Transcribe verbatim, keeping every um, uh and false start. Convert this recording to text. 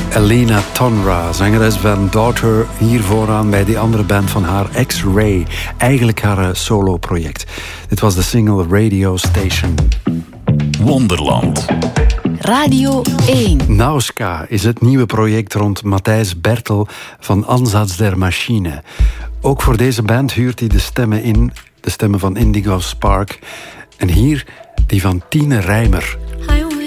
Elena Tonra, zangeres van Daughter, hier vooraan bij die andere band van haar, X-Ray. Eigenlijk haar solo-project. Dit was de single Radio Station. Wonderland. Radio één. Nauska is het nieuwe project rond Matthijs Bertel van Ansatz der Machine. Ook voor deze band huurt hij de stemmen in, de stemmen van Indigo Spark. En hier die van Tine Rijmer.